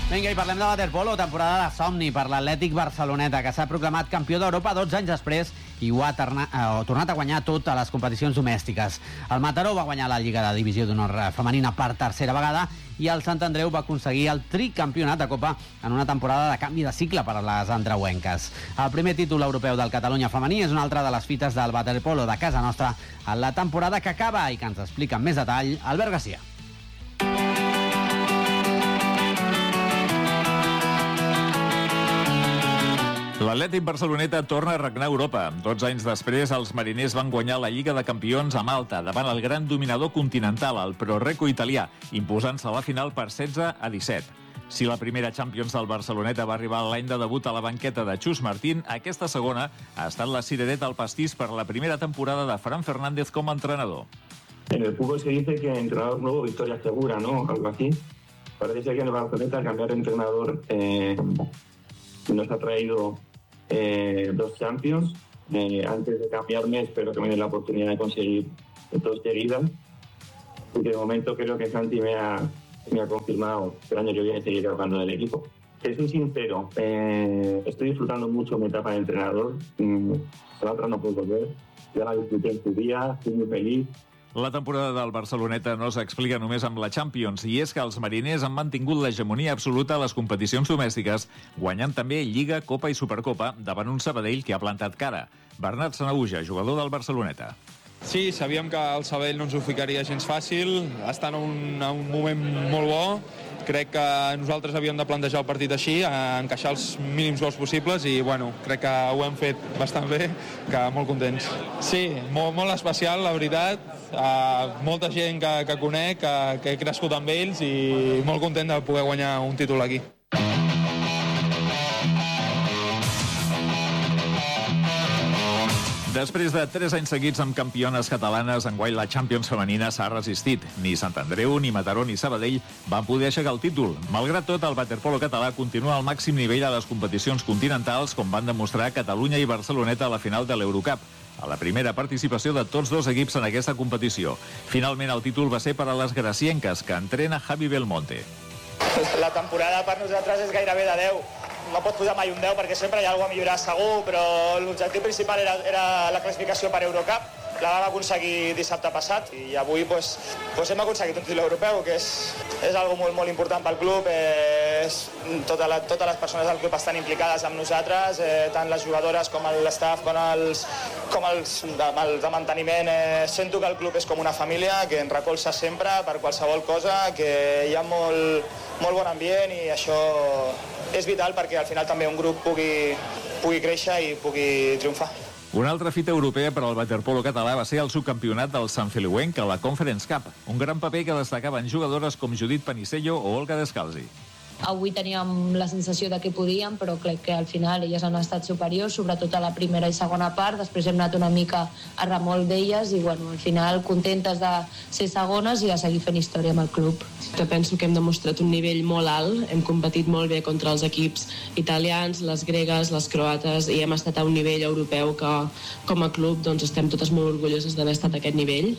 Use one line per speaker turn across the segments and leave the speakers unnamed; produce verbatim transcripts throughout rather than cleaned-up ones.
Vinga, i parlem de waterpolo, temporada de somni per l'Atlètic Barceloneta, que s'ha proclamat campió d'Europa dotze anys després i ho ha torna, eh, tornat a guanyar tot a les competicions domèstiques. El Mataró va guanyar la Lliga de Divisió d'Honor femenina per tercera vegada i el Sant Andreu va aconseguir el tricampionat de Copa en una temporada de canvi de cicle per a les andreuenques. El primer títol europeu del Catalunya femení és una altra de les fites del waterpolo de casa nostra en la temporada que acaba i que ens explica amb més detall Albert Garcia.
L'Atlètic Barceloneta torna a regnar a Europa. dotze anys després, els mariners van guanyar la Lliga de Campions a Malta davant el gran dominador continental, el Proreco italià, imposant-se a la final per setze a disset. Si la primera Champions del Barceloneta va arribar l'any de debut a la banqueta de Xus Martín, aquesta segona ha estat la cirereta al pastís per la primera temporada de Fran Fernández com a entrenador.
En el fútbol se dice que entrenador nuevo, victoria segura, ¿no? Algo así. Parece que en el Barceloneta cambiar de entrenador eh, nos ha traído eh, dos Champions. Eh, antes de cambiarme, espero que me den la oportunidad de conseguir dos seguidas. Y de momento creo que Santi me ha, me ha confirmado que el año que viene seguiré jugando del equipo. Te soy sincero, eh, estoy disfrutando mucho mi etapa de entrenador. Mm, la otra no puedo volver. Ya la disfruté en su día, estoy muy feliz.
La temporada del Barceloneta no s'explica només amb la Champions, i és que els mariners han mantingut l'hegemonia absoluta a les competicions domèstiques, guanyant també Lliga, Copa i Supercopa davant un Sabadell que ha plantat cara. Bernat Sanahuja, jugador del Barceloneta.
Sí, sabíem que el Sabadell no ens ho ficaria gens fàcil, està en un, en un moment molt bo. Crec que nosaltres havíem de plantejar el partit així, encaixar els mínims gols possibles i bueno, crec que ho hem fet bastant bé, que molt contents. Sí, molt, molt especial, la veritat, uh, molta gent que, que conec, que, que he crescut amb ells i molt content de poder guanyar un títol aquí.
Després de tres anys seguits amb campiones catalanes, enguany la Champions femenina s'ha resistit. Ni Sant Andreu, ni Mataró, ni Sabadell van poder aixecar el títol. Malgrat tot, el waterpolo català continua al màxim nivell a les competicions continentals, com van demostrar Catalunya i Barceloneta a la final de l'Eurocup, a la primera participació de tots dos equips en aquesta competició. Finalment, el títol va ser per a les gracienques, que entrena Javi Belmonte.
La temporada per nosaltres és gairebé de deu. No pots posar mai un deu perquè sempre hi ha alguna a millorar segur, però l'objectiu principal era, era la classificació per Eurocup. La vam aconseguir dissabte passat i avui pues, pues hem aconseguit un títol europeu, que és, és algo molt, molt important pel club. Eh, tota la, totes les persones del club estan implicades amb nosaltres, eh, tant les jugadores com l'estaf, com els, com els de, els de manteniment. Eh, sento que el club és com una família, que ens recolza sempre per qualsevol cosa, que hi ha molt, molt bon ambient i això és vital perquè al final també un grup pugui, pugui créixer i pugui triomfar.
Una altra fita europea per al waterpolo català va ser el subcampionat del Sant Feliuenc a la Conference Cup, un gran paper que destacaven jugadores com Judit Panisello o Olga Descalzi.
Avui teníem la sensació de que podíem, però crec que al final elles han estat superiors, sobretot a la primera i segona part. Després hem anat una mica a remolc d'elles i bueno, al final contentes de ser segones i de seguir fent història amb el club.
Que penso que hem demostrat un nivell molt alt, hem competit molt bé contra els equips italians, les gregues, les croates i hem estat a un nivell europeu que com a club doncs, estem totes molt orgulloses d'haver estat a aquest nivell.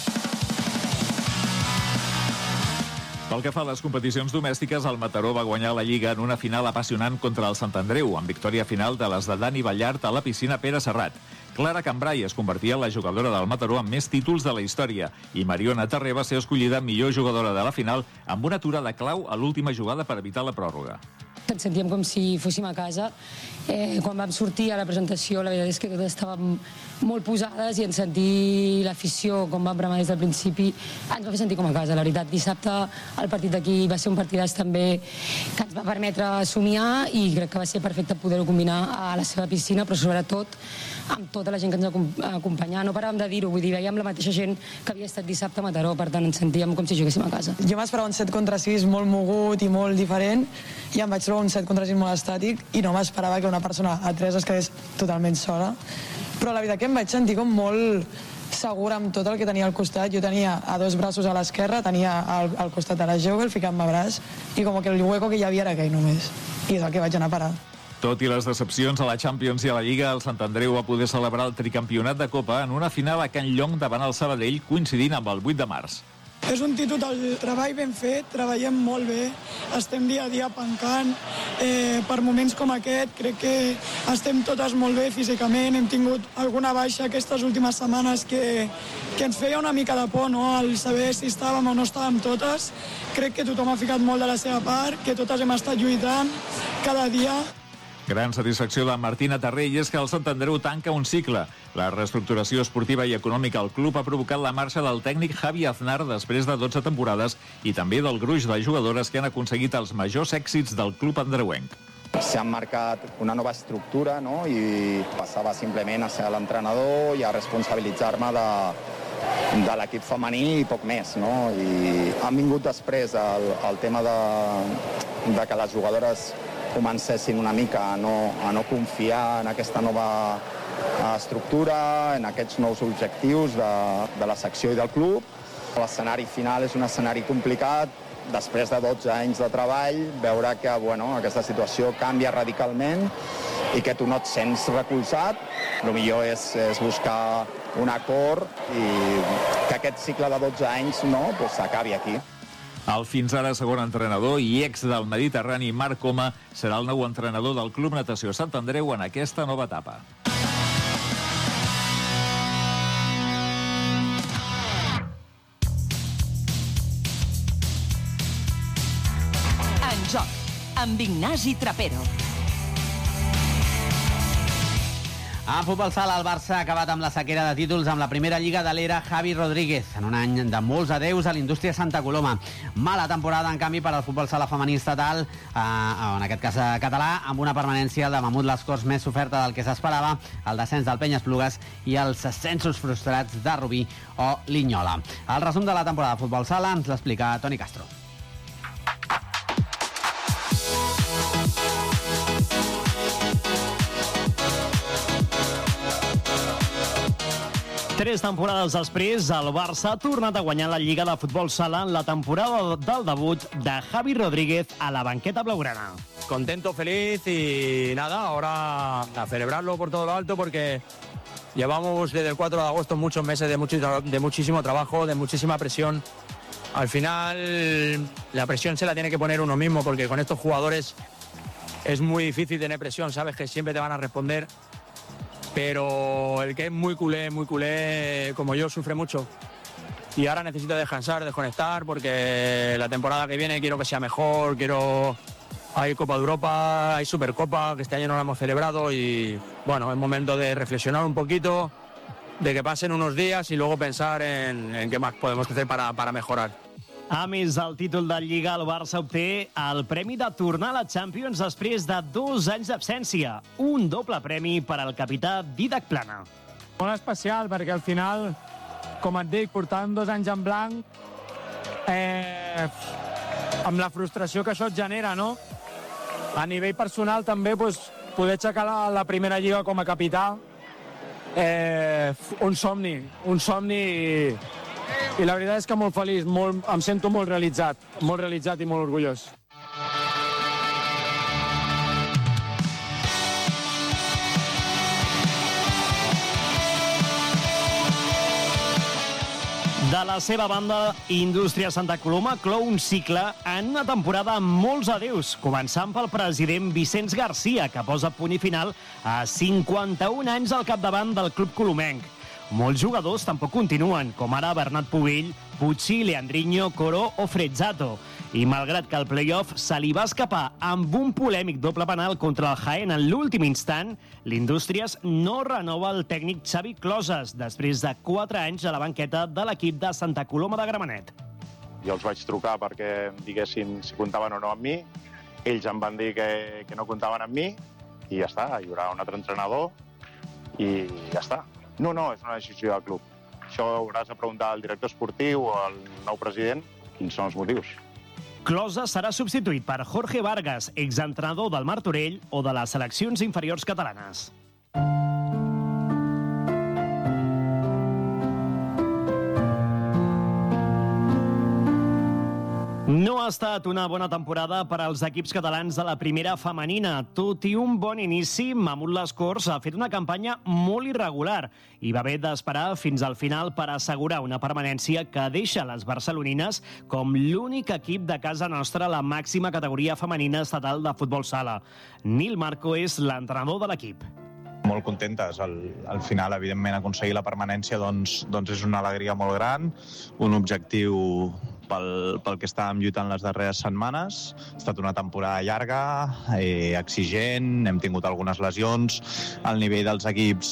Pel que fa a les competicions domèstiques, el Mataró va guanyar la Lliga en una final apassionant contra el Sant Andreu, amb victòria final de les de Dani Ballart a la piscina Pere Serrat. Clara Cambrai es convertia en la jugadora del Mataró amb més títols de la història i Mariona Terré va ser escollida millor jugadora de la final amb una aturada clau a l'última jugada per evitar la pròrroga.
Ens sentíem com si fóssim a casa. Eh, quan vam sortir a la presentació, la veritat és que totes estàvem molt posades i en sentir l'afició, com vam bramar des del principi, ens va fer sentir com a casa. La veritat, dissabte el partit d'aquí va ser un partidàs també que ens va permetre somiar i crec que va ser perfecte poder-ho combinar a la seva piscina, però sobretot amb tota la gent que ens acompanyava. No paràvem de dir-ho, vull dir, veiem la mateixa gent que havia estat dissabte a Mataró, per tant ens sentíem com si juguéssim a casa.
Jo m'esperava un set contra sis molt mogut i molt diferent i em vaig trobar un set contra sis molt estàtic i no m'esperava que una persona a tres es quedés totalment sola, però la veritat que em vaig sentir com molt segura amb tot el que tenia al costat. Jo tenia a dos braços a l'esquerra, tenia al, al costat de la Jewel ficant-me a braç i com que el hueco que hi havia era aquell només i és el que vaig anar a parar.
Tot i les decepcions a la Champions i a la Lliga, el Sant Andreu va poder celebrar el tricampionat de Copa en una final a Can Llong davant el Sabadell, coincidint amb el vuit de març.
És un títol del treball ben fet, treballem molt bé,
estem dia a dia pencant. Eh, per moments com aquest crec que estem totes molt bé físicament, hem tingut alguna baixa aquestes últimes setmanes que, que ens feia una mica de por, no?, al saber si estàvem o no estàvem totes. Crec que tothom ha ficat molt de la seva part, que totes hem estat lluitant cada dia.
Gran satisfacció de Martina Tarrell és que el Sant Andreu tanca un cicle. La reestructuració esportiva i econòmica al club ha provocat la marxa del tècnic Javi Aznar després de dotze temporades i també del gruix de jugadores que han aconseguit els majors èxits del club andreuenc.
S'ha marcat una nova estructura, no?, i passava simplement a ser l'entrenador i a responsabilitzar-me de, de l'equip femení i poc més, no? I han vingut després el, el tema de, de que les jugadores comencessin una mica a no, a no confiar en aquesta nova estructura, en aquests nous objectius de, de la secció i del club. L'escenari final és un escenari complicat. Després de dotze anys de treball, veure que bueno, aquesta situació canvia radicalment i que tu no et sents recolzat. El millor és, és buscar un acord i que aquest cicle de dotze anys no, pues, s'acabi aquí.
El fins ara segon entrenador i ex del Mediterrani, Marc Coma, serà el nou entrenador del Club Natació Sant Andreu en aquesta nova etapa.
En joc, amb Ignasi Trapero.
En futbol sala, el Barça ha acabat amb la sequera de títols amb la primera lliga de l'era Javi Rodríguez, en un any de molts adeus a l'indústria Santa Coloma. Mala temporada, en canvi, per al futbol sala femení estatal, eh, en aquest cas català, amb una permanència de Mamut Les Corts més oferta del que s'esperava, el descens del Penyes-Plugues i els ascensos frustrats de Rubí o Linyola. El resum de la temporada de futbol sala ens l'explica Toni Castro.
Tres temporades després, el Barça ha tornat a guanyar la Lliga de Futbol Sala en la temporada del debut de Javi Rodríguez a la banqueta blaugrana.
Contento, feliz y nada, ahora a celebrarlo por todo lo alto porque llevamos desde el cuatro de agosto muchos meses de, mucho, de muchísimo trabajo, de muchísima presión. Al final la presión se la tiene que poner uno mismo porque con estos jugadores es muy difícil tener presión, sabes que siempre te van a responder. Pero el que es muy culé, muy culé, como yo, sufre mucho. Y ahora necesito descansar, desconectar, porque la temporada que viene quiero que sea mejor, quiero... Hay Copa de Europa, hay Supercopa, que este año no la hemos celebrado y, bueno, es momento de reflexionar un poquito, de que pasen unos días y luego pensar en, en qué más podemos hacer para, para mejorar.
A més del títol de Lliga, el Barça obté el premi de tornar a la Champions després de dos anys d'absència. Un doble premi per al capità Dídac Plana.
Molt especial, perquè al final, com et dic, portàvem dos anys en blanc, eh, amb la frustració que això et genera, no? A nivell personal també, doncs, poder aixecar la, la primera Lliga com a capità, eh, un somni, un somni... I... I la veritat és que molt feliç, molt, em sento molt realitzat, molt realitzat i molt orgullós.
De la seva banda, Indústria Santa Coloma clou un cicle en una temporada amb molts adeus, començant pel president Vicenç Garcia, que posa punt i final a cinquanta-un anys al capdavant del club colomenc. Molts jugadors tampoc continuen, com ara Bernat Pubill, Pucci, Leandrinho, Coro o Frezzato. I malgrat que el play-off se li va escapar amb un polèmic doble penal contra el Jaén en l'últim instant, l'Indústries no renova el tècnic Xavi Closes després de quatre anys a la banqueta de l'equip de Santa Coloma de Gramenet.
Jo els vaig trucar perquè em diguessin si comptaven o no amb mi. Ells em van dir que, que no comptaven amb mi i ja està, hi haurà un altre entrenador i ja està. No, no, és una decisió del club. Això hauràs de preguntar al director esportiu o al nou president quins són els motius.
Closes serà substituït per Jorge Vargas, exentrenador del Martorell o de les seleccions inferiors catalanes. No No ha estat una bona temporada per als equips catalans de la primera femenina. Tot i un bon inici, Mamut Les Corts ha fet una campanya molt irregular i va haver d'esperar fins al final per assegurar una permanència que deixa les barcelonines com l'únic equip de casa nostra a la màxima categoria femenina estatal de futbol sala. Nil Marco és l'entrenador de l'equip.
Molt contentes. Al, al final, evidentment, aconseguir la permanència doncs, doncs és una alegria molt gran, un objectiu pel, pel que estàvem lluitant les darreres setmanes. Ha estat una temporada llarga, eh, exigent, hem tingut algunes lesions, el nivell dels equips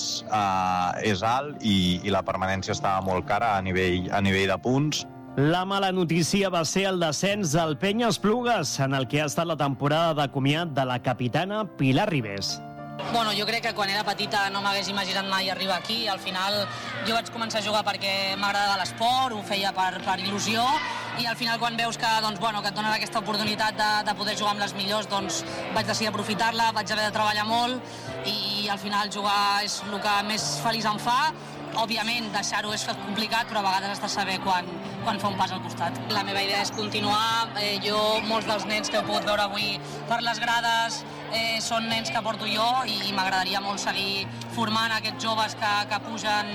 eh, és alt i, i la permanència estava molt cara a nivell, a nivell de punts.
La mala notícia va ser el descens del Penya Esplugues, en el que ha estat la temporada de comiat de la capitana Pilar Ribés.
Bueno, jo crec que quan era petita no m'hagués imaginat mai arribar aquí. Al final jo vaig començar a jugar perquè m'agradava l'esport, ho feia per, per il·lusió, i al final quan veus que, doncs, bueno, que et donen aquesta oportunitat de, de poder jugar amb les millors, doncs vaig decidir aprofitar-la, vaig haver de treballar molt i al final jugar és el que més feliç em fa. Òbviament, deixar-ho és complicat, però a vegades has de saber quan, quan fa un pas al costat. La meva idea és continuar. Eh, jo, molts dels nens que heu pogut veure avui per les grades eh, són nens que porto jo i m'agradaria molt seguir formant aquests joves que, que pugen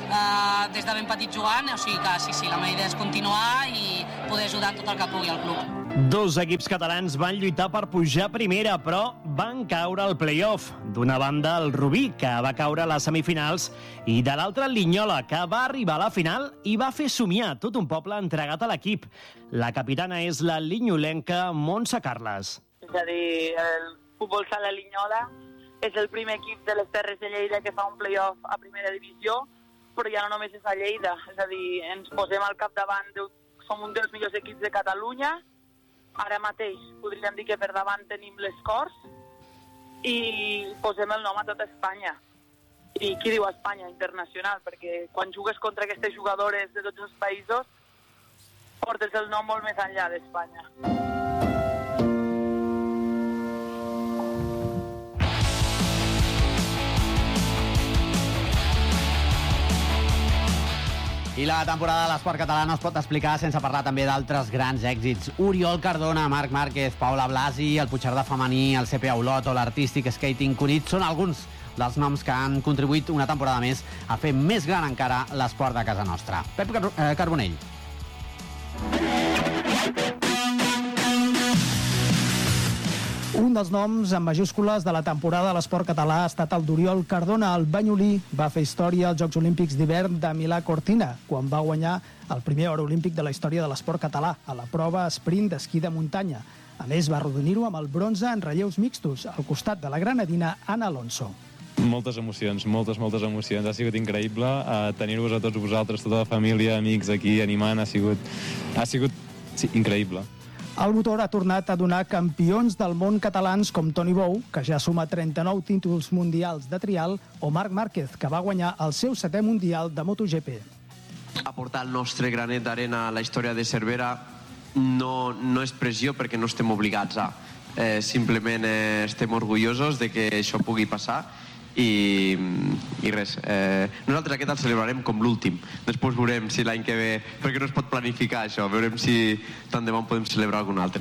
eh, des de ben petit jugant. O sigui que sí, sí, la meva idea és continuar i poder ajudar tot el que pugui al club.
Dos equips catalans van lluitar per pujar a primera, però van caure al play-off. D'una banda, el Rubí, que va caure a les semifinals, i de l'altra, el Linyola, que va arribar a la final i va fer somiar tot un poble entregat a l'equip. La capitana és la linyolenca Montse Carles.
És a dir, el futbol sala Linyola és el primer equip de les Terres de Lleida que fa un play-off a primera divisió, però ja no només és a Lleida. És a dir, ens posem al capdavant, de, som un dels millors equips de Catalunya. Ara mateix podríem dir que per davant tenim les Corts i posem el nom a tota Espanya. I qui diu Espanya? Internacional, perquè quan jugues contra aquestes jugadores de tots els països portes el nom molt més enllà d'Espanya.
I la temporada de l'esport català no es pot explicar sense parlar també d'altres grans èxits. Oriol Cardona, Marc Márquez, Paula Blasi, el Puigcerdà femení, el C P A Olot o l'Artístic Skating Cunit són alguns dels noms que han contribuït una temporada més a fer més gran encara l'esport de casa nostra. Pep Car eh, Carbonell.
Un dels noms en majúscules de la temporada de l'esport català ha estat el d'Oriol Cardona. El banyolí va fer història als Jocs Olímpics d'hivern de Milà-Cortina, quan va guanyar el primer or olímpic de la història de l'esport català, a la prova sprint d'esquí de muntanya. A més, va arrodonir-ho amb el bronze en relleus mixtos, al costat de la granadina Anna Alonso.
Moltes emocions, moltes, moltes emocions. Ha sigut increïble uh, tenir-vos a tots vosaltres, tota la família, amics aquí animant. Ha sigut, ha sigut sí, increïble.
El motor ha tornat a donar campions del món catalans com Toni Bou, que ja suma trenta-nou títols mundials de trial, o Marc Márquez, que va guanyar el seu setè mundial de MotoGP.
Aportar el nostre granet d'arena a la història de Cervera no, no és pressió perquè no estem obligats a. Eh, simplement eh, estem orgullosos de que això pugui passar i, i res, eh, nosaltres aquest el celebrarem com l'últim, després veurem si l'any que ve, perquè no es pot planificar això, veurem si tant demà podem celebrar algun altre.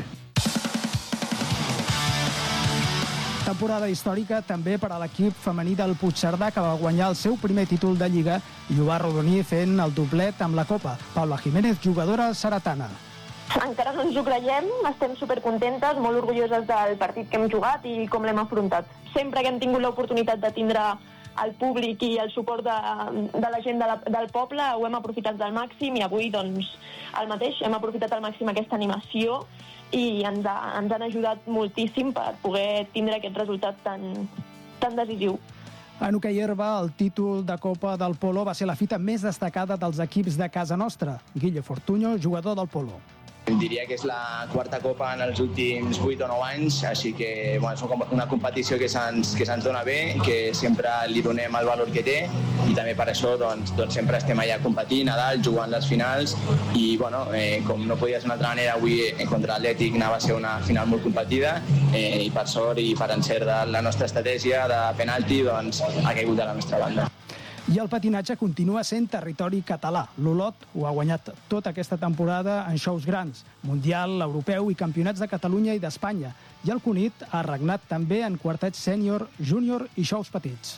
Temporada històrica també per a l'equip femení del Puigcerdà, que va guanyar el seu primer títol de Lliga i ho va arrodonir fent el doblet amb la Copa. Paula Jiménez, jugadora seretana.
Encara no ens ho creiem, estem supercontentes, molt orgulloses del partit que hem jugat i com l'hem afrontat. Sempre que hem tingut l'oportunitat de tindre el públic i el suport de, de la gent de la, del poble, ho hem aprofitat al màxim i avui doncs el mateix, hem aprofitat al màxim aquesta animació i ens, ha, ens han ajudat moltíssim per poder tindre aquest resultat tan, tan decisiu.
En hoquei herba, el títol de Copa del Polo va ser la fita més destacada dels equips de casa nostra. Guille Fortuño, jugador del Polo.
Diria que és la quarta copa en els últims vuit o nou anys, així que bueno, és una competició que se'ns que se'ns dona bé, que sempre li donem el valor que té i també per això doncs, doncs sempre estem allà competint a dalt, jugant les finals i bueno, eh, com no podia ser d'una altra manera, avui eh, contra l'Atlètic anava a ser una final molt competida eh, i per sort i per encert de la nostra estratègia de penalti doncs, ha caigut de la nostra banda.
I el patinatge continua sent territori català. L'Olot ho ha guanyat tota aquesta temporada en shows grans, Mundial, Europeu i Campionats de Catalunya i d'Espanya. I el Cunit ha regnat també en quartets sènior, júnior i shows petits.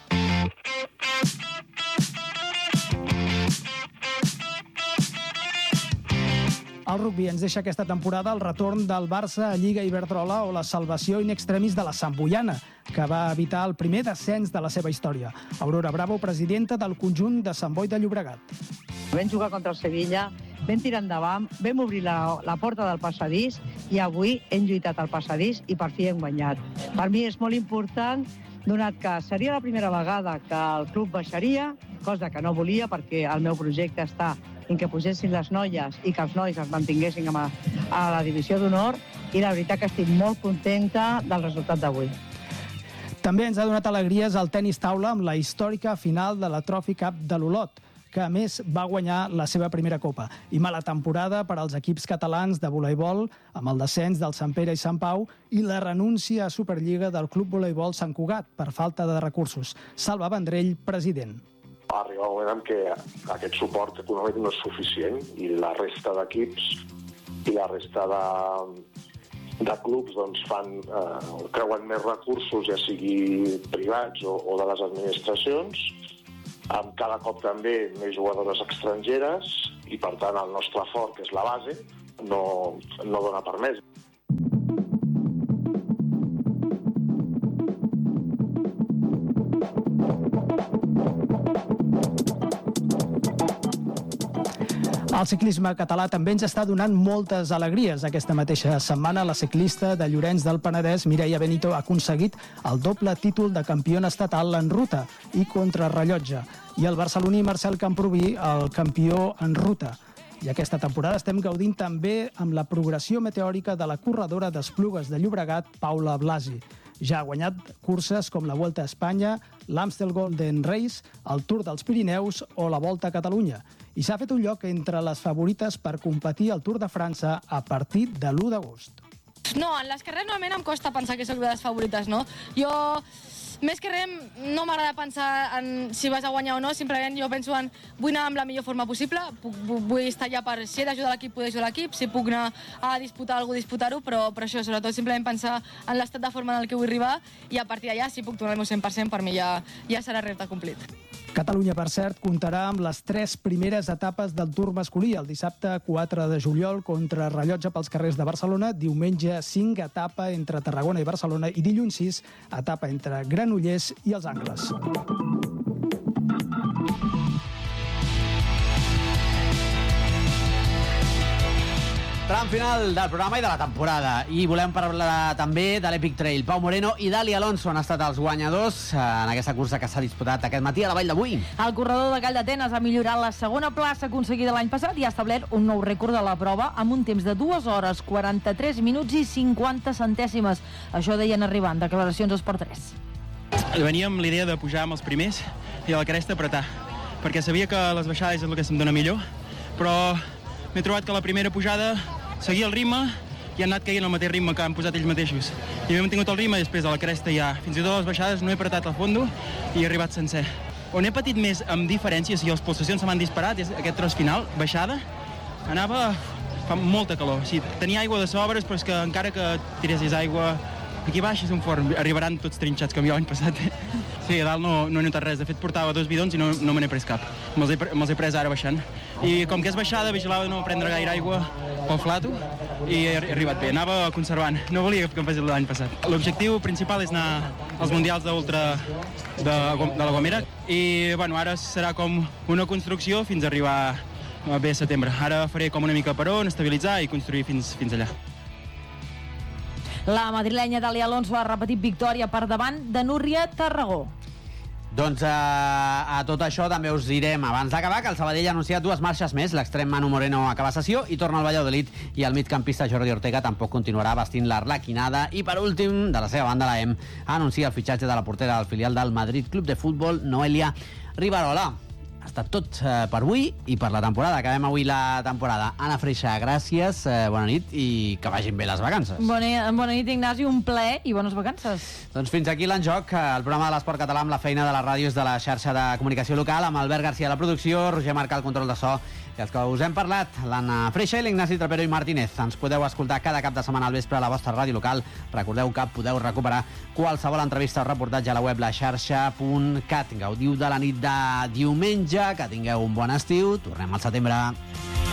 El rugby ens deixa aquesta temporada el retorn del Barça a Lliga Iberdrola o la salvació in extremis de la Santboiana, que va evitar el primer descens de la seva història. Aurora Bravo, presidenta del conjunt de Sant Boi de Llobregat.
Vam jugar contra el Sevilla, vam tirar endavant, vam obrir la, la porta del passadís i avui hem lluitat al passadís i per fi hem guanyat. Per mi és molt important, donat que seria la primera vegada que el club baixaria, cosa que no volia perquè el meu projecte està en què pugessin les noies i que els nois es mantinguessin a, a la divisió d'honor, i la veritat que estic molt contenta del resultat d'avui.
També ens ha donat alegries el tenis taula amb la històrica final de la Trophy Cup de l'Olot, que a més va guanyar la seva primera copa. I mala temporada per als equips catalans de voleibol, amb el descens del Sant Pere i Sant Pau i la renúncia a Superliga del Club Voleibol Sant Cugat per falta de recursos. Salva Vendrell, president.
Arriba un moment en què aquest suport econòmic no és suficient i la resta d'equips i la resta de, de clubs doncs, fan, eh, creuen més recursos, ja sigui privats o, o de les administracions, amb cada cop també més jugadores estrangeres i, per tant, el nostre fort, que és la base, no, no dona per més.
El ciclisme català també ens està donant moltes alegries. Aquesta mateixa setmana la ciclista de Llorenç del Penedès, Mireia Benito, ha aconseguit el doble títol de campiona estatal en ruta i contrarrellotge. I el barceloní Marcel Camproví, el campió en ruta. I aquesta temporada estem gaudint també amb la progressió meteòrica de la corredora d'Esplugues de Llobregat, Paula Blasi. Ja ha guanyat curses com la Volta a Espanya, l'Amstel Golden Race, el Tour dels Pirineus o la Volta a Catalunya. I s'ha fet un lloc entre les favorites per competir al Tour de França a partir de l'u d'agost.
No, en les carreres normalment em costa pensar que soc de les favorites, no? Jo, més que res, no m'agrada pensar en si vas a guanyar o no, simplement jo penso en vull anar amb la millor forma possible, puc, vull estar allà per si he d'ajudar l'equip, poder ajudar l'equip, si puc anar a disputar alguna cosa, disputar-ho, però, però això, sobretot, simplement pensar en l'estat de forma en el que vull arribar i a partir d'allà, si puc donar el meu cent per cent, per mi ja, ja serà repte complit.
Catalunya, per cert, comptarà amb les tres primeres etapes del Tour masculí. El dissabte quatre de juliol, contrarrellotge pels carrers de Barcelona. Diumenge cinc, etapa entre Tarragona i Barcelona. I dilluns sis, etapa entre Granollers i els Angles.
Tram final del programa i de la temporada. I volem parlar també de l'Epic Trail. Pau Moreno i Dali Alonso han estat els guanyadors en aquesta cursa que s'ha disputat aquest matí a la Vall d'Avui.
El corredor de Calldetenes ha millorat la segona plaça aconseguida l'any passat i ha establert un nou rècord de la prova amb un temps de dues hores, quaranta-tres minuts i cinquanta centèsimes. Això deien arribant declaracions a Esport tres.
Venia amb l'idea de pujar amb els primers i a la cresta apretar, perquè sabia que les baixades és el que se'm dona millor, però m'he trobat que la primera pujada seguia el ritme i han anat caient al mateix ritme que han posat ells mateixos. I m'he mantingut el ritme i després a la cresta ja. Fins i tot a les baixades no he apretat al fondo i he arribat sencer. On he patit més amb diferències i les pulsacions se m'han disparat és aquest tros final, baixada, anava... fa molta calor. O sigui, tenia aigua de sobres, però és que encara que tiressis aigua... Aquí baix és un forn, arribaran tots trinxats com jo l'any passat. Sí, a dalt no, no he notat res. De fet, portava dos bidons i no, no me n'he pres cap. Me'ls he, me he pres ara baixant. I com que és baixada, vigilava de no prendre gaire aigua pel flato i he arribat bé. Anava conservant. No volia que em fes l'any passat. L'objectiu principal és anar als mundials d'ultra de, de la Gomera i bueno, ara serà com una construcció fins a arribar a bé setembre. Ara faré com una mica per on, estabilitzar i construir fins, fins allà.
La madrilenya Dali Alonso ha repetit victòria per davant de Núria Tarragó.
Doncs a, a tot això també us direm, abans d'acabar, que el Sabadell ha anunciat dues marxes més. L'extrem Manu Moreno acaba sessió i torna al Valladolid, i el migcampista Jordi Ortega tampoc continuarà vestint l'arlequinada. I per últim, de la seva banda, la E M anuncia el fitxatge de la portera del filial del Madrid Club de Futbol, Noelia Rivarola. ha estat tot eh, per avui i per la temporada. Acabem avui la temporada. Anna Freixa, gràcies, eh, bona nit i que vagin bé les vacances.
Bona, bona nit, Ignasi, un plaer i bones vacances.
Doncs fins aquí l'Enjoc, el programa de l'esport català amb la feina de les ràdios de la xarxa de comunicació local, amb Albert García a la producció, Roger Marca al control de so, i els que us hem parlat, l'Anna Freixa i l'Ignasi Trapero i Martínez. Ens podeu escoltar cada cap de setmana al vespre a la vostra ràdio local. Recordeu que podeu recuperar qualsevol entrevista o reportatge a la web la xarxa punt cat. Gaudiu de la nit de diumenge, que tingueu un bon estiu. Tornem al setembre.